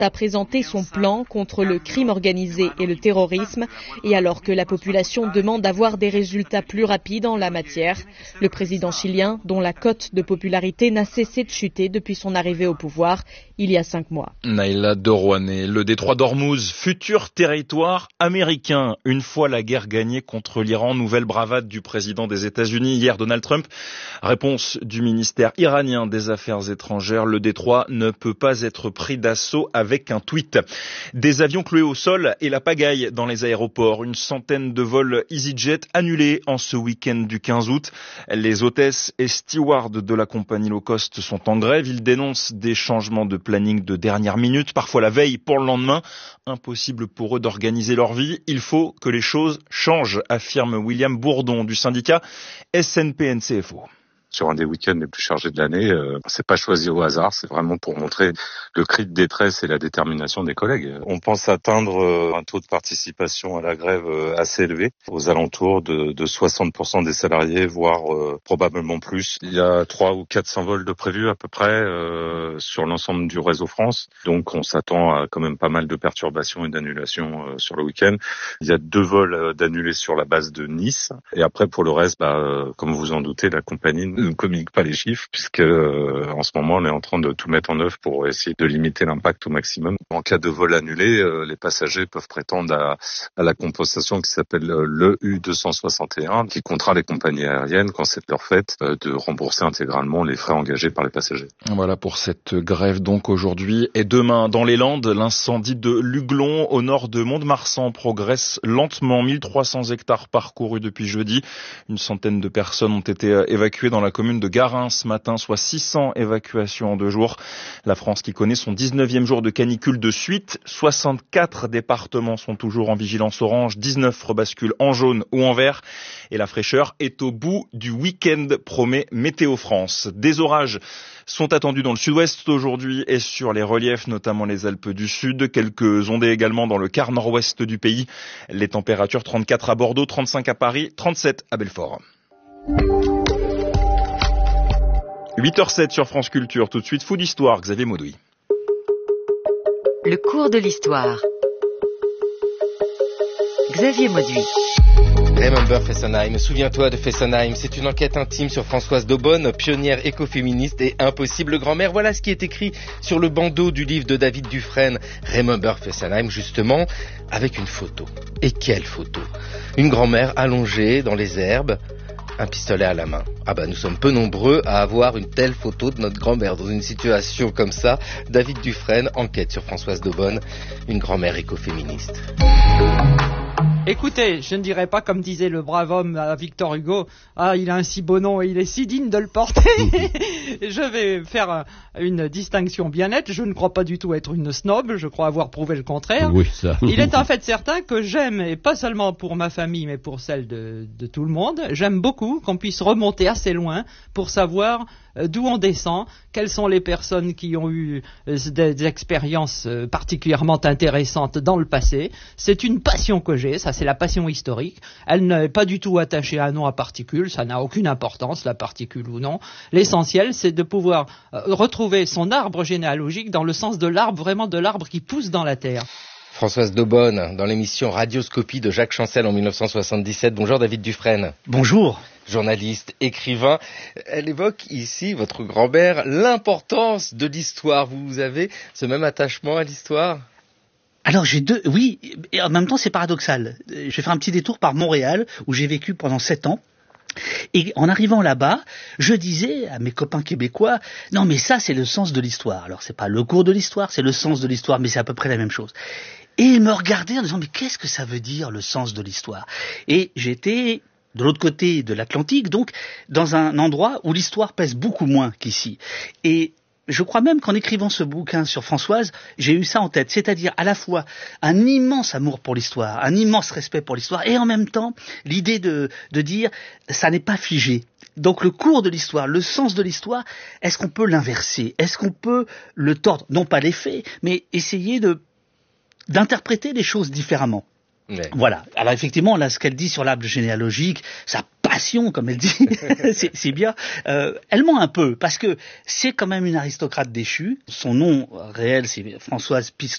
a présenté son plan contre le crime organisé et le terrorisme. Et alors que la population demande d'avoir des résultats plus rapides en la matière, le président chilien, dont la cote de popularité n'a cessé de chuter depuis son arrivée au pouvoir il y a 5 mois. Naïla Derouané, le détroit d'Ormuz, futur territoire américain. Une fois la guerre gagnée contre l'Iran, nouvelle bravade du président des États-Unis hier, Donald Trump. Réponse du ministère iranien des Affaires étrangères, le détroit ne peut pas être pris d'assaut avec un tweet. Des avions cloués au sol et la pagaille dans les aéroports. Une centaine de vols EasyJet annulés en ce week-end du 15 août. Les hôtesses et stewards de la compagnie low cost sont en grève. Ils dénoncent des changements de planning de dernière minute, parfois la veille pour le lendemain. Impossible pour eux d'organiser leur vie. Il faut que les choses changent, affirme William Bourdon du syndicat SNP-NCFO. Sur un des week-ends les plus chargés de l'année, c'est pas choisi au hasard, c'est vraiment pour montrer le cri de détresse et la détermination des collègues. On pense atteindre un taux de participation à la grève assez élevé, aux alentours de 60% des salariés, voire probablement plus. Il y a 300 ou 400 vols de prévus à peu près sur l'ensemble du réseau France, donc on s'attend à quand même pas mal de perturbations et d'annulations sur le week-end. Il y a 2 vols d'annulés sur la base de Nice, et après pour le reste, comme vous en doutez, la compagnie ne communique pas les chiffres puisque en ce moment on est en train de tout mettre en œuvre pour essayer de limiter l'impact au maximum. En cas de vol annulé, les passagers peuvent prétendre à la compensation qui s'appelle le U261 qui contraint les compagnies aériennes quand c'est leur fait de rembourser intégralement les frais engagés par les passagers. Voilà pour cette grève donc aujourd'hui et demain. Dans les Landes, l'incendie de Luglon au nord de Mont-de-Marsan progresse lentement. 1300 hectares parcourus depuis jeudi. Une centaine de personnes ont été évacuées dans la commune de Garin ce matin, soit 600 évacuations en 2 jours. La France qui connaît son 19e jour de canicule de suite. 64 départements sont toujours en vigilance orange, 19 rebasculent en jaune ou en vert. Et la fraîcheur est au bout du week-end, promet Météo France. Des orages sont attendus dans le sud-ouest aujourd'hui et sur les reliefs, notamment les Alpes du Sud. Quelques ondées également dans le quart nord-ouest du pays. Les températures 34 à Bordeaux, 35 à Paris, 37 à Belfort. 8h07 sur France Culture. Tout de suite, Food Histoire, Xavier Maudoui. Le cours de l'histoire. Xavier Maudoui. Remember Fessenheim, souviens-toi de Fessenheim, c'est une enquête intime sur Françoise Daubonne, pionnière écoféministe et impossible grand-mère. Voilà ce qui est écrit sur le bandeau du livre de David Dufresne, Remember Fessenheim, justement, avec une photo. Et quelle photo! Une grand-mère allongée dans les herbes, un pistolet à la main. Nous sommes peu nombreux à avoir une telle photo de notre grand-mère dans une situation comme ça. David Dufresne, enquête sur Françoise Daubonne, une grand-mère écoféministe. Écoutez, je ne dirais pas comme disait le brave homme à Victor Hugo, il a un si beau nom et il est si digne de le porter. Je vais faire une distinction bien nette, je ne crois pas du tout être une snob, je crois avoir prouvé le contraire. Oui, ça. Il est en fait certain que j'aime, et pas seulement pour ma famille, mais pour celle de tout le monde, j'aime beaucoup qu'on puisse remonter assez loin pour savoir d'où on descend, quelles sont les personnes qui ont eu des expériences particulièrement intéressantes dans le passé. C'est une passion que j'ai, ça c'est la passion historique. Elle n'est pas du tout attachée à un nom à particule, ça n'a aucune importance, la particule ou non. L'essentiel, c'est de pouvoir retrouver son arbre généalogique dans le sens de l'arbre, vraiment de l'arbre qui pousse dans la terre. Françoise Daubonne, dans l'émission Radioscopie de Jacques Chancel en 1977. Bonjour David Dufresne. Bonjour. Journaliste, écrivain. Elle évoque ici, votre grand-mère, l'importance de l'histoire. Vous avez ce même attachement à l'histoire ? Alors oui, et en même temps c'est paradoxal. Je vais faire un petit détour par Montréal, où j'ai vécu pendant 7 ans. Et en arrivant là-bas, je disais à mes copains québécois, non mais ça c'est le sens de l'histoire. Alors c'est pas le cours de l'histoire, c'est le sens de l'histoire, mais c'est à peu près la même chose. Et ils me regardaient en disant, mais qu'est-ce que ça veut dire le sens de l'histoire ? Et j'étais de l'autre côté de l'Atlantique, donc dans un endroit où l'histoire pèse beaucoup moins qu'ici. Et je crois même qu'en écrivant ce bouquin sur Françoise, j'ai eu ça en tête, c'est-à-dire à la fois un immense amour pour l'histoire, un immense respect pour l'histoire, et en même temps l'idée de dire ça n'est pas figé. Donc le cours de l'histoire, le sens de l'histoire, est-ce qu'on peut l'inverser ? Est-ce qu'on peut le tordre ? Non pas les faits, mais essayer d'interpréter les choses différemment. Ouais. Voilà. Alors effectivement, là, ce qu'elle dit sur l'arbre généalogique, sa passion, comme elle dit, c'est bien. Elle ment un peu, parce que c'est quand même une aristocrate déchue. Son nom réel, c'est Françoise